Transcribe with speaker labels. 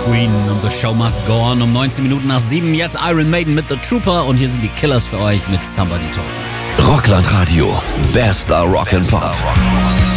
Speaker 1: Queen und The Show Must Go On um 19 Minuten nach 7. Jetzt Iron Maiden mit The Trooper und hier sind die Killers für euch mit Somebody Told Me.
Speaker 2: Rockland Radio, bester Rock'n'Pop.